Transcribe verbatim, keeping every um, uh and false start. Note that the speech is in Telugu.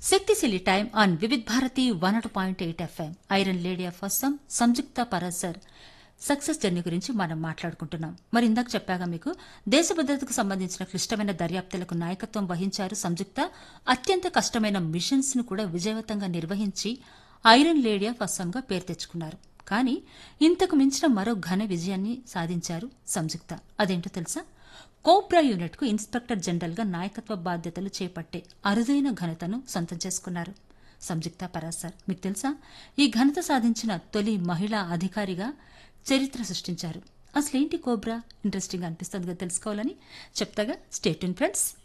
శక్తిశీలి time on Vividh Bharati one అటు point eight FM. Iron lady of Assam Samyukta Parashar success journey గురించి మనం మాట్లాడుకుంటున్నాం. మరి ఇందాక చెప్పాగా మీకు, దేశ భద్రతకు సంబంధించిన క్లిష్టమైన దర్యాప్తులకు నాయకత్వం వహించారు సంయుక్త. అత్యంత కష్టమైన మిషన్స్ ను కూడా విజయవంతంగా నిర్వహించి ఐరన్ లేడీ ఆఫ్ అస్సాంగా పేరు తెచ్చుకున్నారు. కానీ ఇంతకు మించిన మరో ఘన విజయాన్ని సాధించారు సంయుక్త. అదేంటో తెలుసా? కోబ్రా యూనిట్ కు ఇన్స్పెక్టర్ జనరల్ గా నాయకత్వ బాధ్యతలు చేపట్టే అరుదైన ఘనతను సొంతం చేసుకున్నారు సంయుక్త పరాసర్. మీకు తెలుసా, ఈ ఘనత సాధించిన తొలి మహిళా అధికారిగా చరిత్ర సృష్టించారు. అసలేంటి కోబ్రా? ఇంట్రెస్టింగ్ అనిపిస్తుంది కదా తెలుసుకోవాలని. చెప్తాగా, స్టే ట్యూన్ ఫ్రెండ్స్.